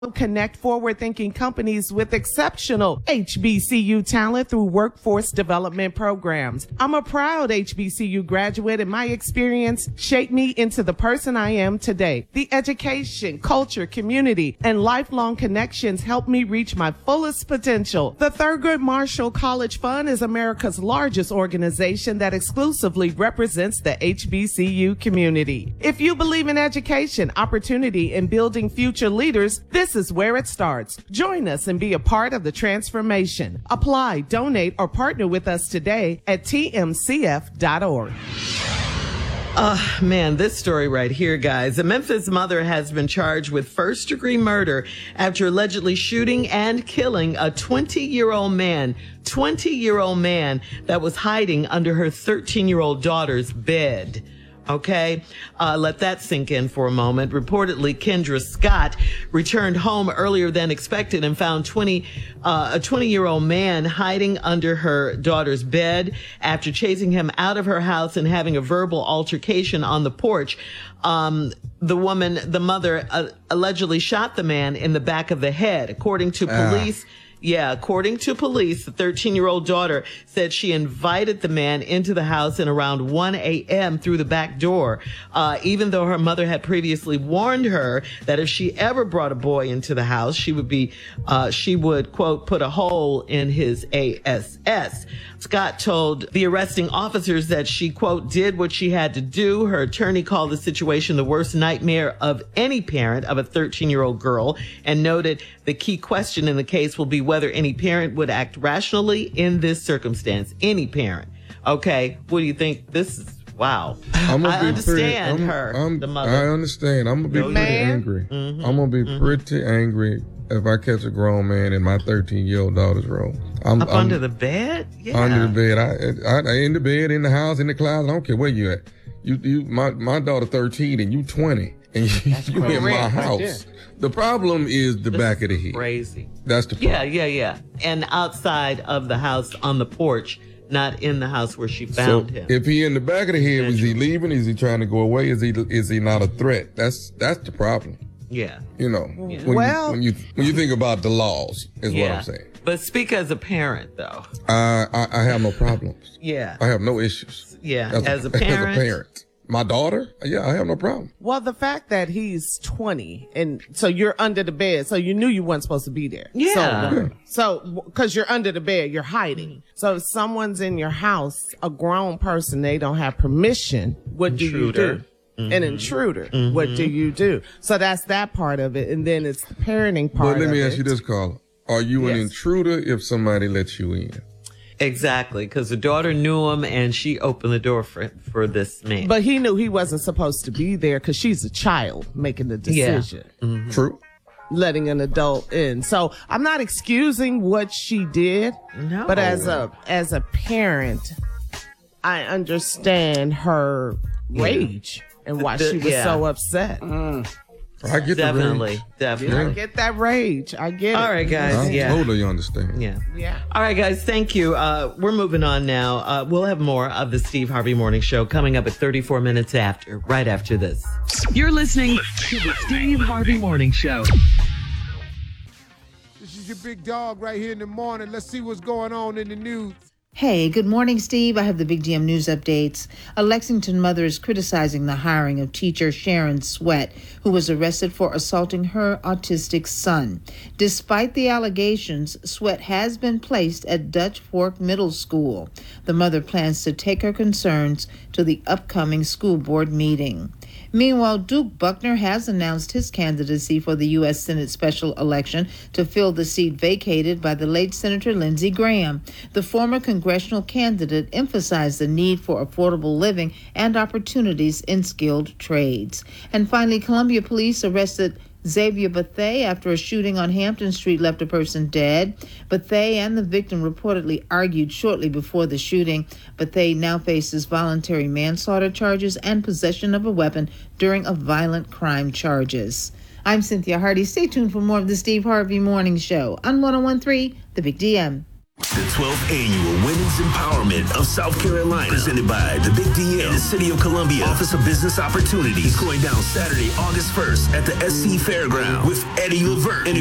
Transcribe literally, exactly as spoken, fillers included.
Connect forward-thinking companies with exceptional H B C U talent through workforce development programs. I'm a proud H B C U graduate, and my experience shaped me into the person I am today. The education, culture, community, and lifelong connections helped me reach my fullest potential. The Thurgood Marshall College Fund is America's largest organization that exclusively represents the H B C U community. If you believe in education, opportunity, and building future leaders, this This is where it starts. Join us and be a part of the transformation. Apply, donate, or partner with us today at T M C F dot org. Oh, man, this story right here, guys. A Memphis mother has been charged with first-degree murder after allegedly shooting and killing a twenty-year-old man, twenty-year-old man that was hiding under her thirteen-year-old daughter's bed. Okay, uh, let that sink in for a moment. Reportedly, Kendra Scott returned home earlier than expected and found twenty, uh, a twenty-year-old man hiding under her daughter's bed after chasing him out of her house and having a verbal altercation on the porch. Um, the woman, the mother, uh, allegedly shot the man in the back of the head. According to police, uh. Yeah, according to police, the thirteen-year-old daughter said she invited the man into the house at around one a.m. through the back door, uh, even though her mother had previously warned her that if she ever brought a boy into the house, she would be, uh, she would, quote, put a hole in his A S S. Scott told the arresting officers that she, quote, did what she had to do. Her attorney called the situation the worst nightmare of any parent of a thirteen-year-old girl and noted the key question in the case will be whether any parent would act rationally in this circumstance. Any parent. Okay, what do you think? This is, wow. I'm gonna I be understand pretty, I'm, her, I'm, the mother. I understand. I'm going to be Man. pretty angry. Mm-hmm. I'm going to be Mm-hmm. pretty angry if I catch a grown man in my thirteen-year-old daughter's room. I'm, Up I'm, under the bed? Yeah. Under the bed. I, I, I in the bed, in the house, in the closet. I don't care where you at. You, you, my, my daughter thirteen and you twenty, and you, you in my house. The problem is the This back of the head. Crazy. That's the problem. Yeah, yeah, yeah. And outside of the house on the porch, not in the house where she found so him. If he in the back of the head, is he leaving? Is he trying to go away? Is he is he not a threat? That's that's the problem. Yeah. You know, Yeah. when, Well, you, when you when you think about the laws, is yeah. what I'm saying. But speak as a parent, though. Uh, I I have no problems. Yeah. I have no issues. Yeah. As, As, a, a parent. as a parent. My daughter, yeah, I have no problem. Well, the fact that he's twenty and so you're under the bed, so you knew you weren't supposed to be there. Yeah. So, so because you're under the bed, you're hiding. So if someone's in your house, a grown person, they don't have permission. What do you Intruder. do? An intruder. Mm-hmm. What do you do? So that's that part of it. And then it's the parenting part But let of me it. ask you this, Carla. Are you an Yes. intruder if somebody lets you in? Exactly. Because the daughter knew him and she opened the door for, for this man. But he knew he wasn't supposed to be there because she's a child making the decision. Yeah. Mm-hmm. True. Letting an adult in. So I'm not excusing what she did. No. But as a as a parent, I understand her rage and why The- she was yeah. so upset. I get Definitely. the Definitely. I get that rage. I get it. All right, guys. rage. I Yeah. totally understand. Yeah. Yeah. All right, guys. Thank you. Uh, we're moving on now. Uh, we'll have more of the Steve Harvey Morning Show coming up at thirty-four minutes after, right after this. You're listening to the Steve Harvey Morning Show. This is your big dog right here in the morning. Let's see what's going on in the news. Hey, good morning, Steve. I have the Big D M News updates. A Lexington mother is criticizing the hiring of teacher Sharon Sweat, who was arrested for assaulting her autistic son. Despite the allegations, Sweat has been placed at Dutch Fork Middle School. The mother plans to take her concerns to the upcoming school board meeting. Meanwhile, Duke Buckner has announced his candidacy for the U S Senate special election to fill the seat vacated by the late Senator Lindsey Graham. The former congressional candidate emphasized the need for affordable living and opportunities in skilled trades. And finally, Columbia police arrested Xavier Bethea after a shooting on Hampton Street left a person dead. Bethea and the victim reportedly argued shortly before the shooting. Bethea now faces voluntary manslaughter charges and possession of a weapon during a violent crime charges. I'm Cynthia Hardy. Stay tuned for more of the Steve Harvey Morning Show on one oh one point three The Big D M. The twelfth Annual Women's Empowerment of South Carolina, presented by the Big D M and the City of Columbia Office of Business Opportunities, going down Saturday, August first at the S C Fairground with Eddie Laverne.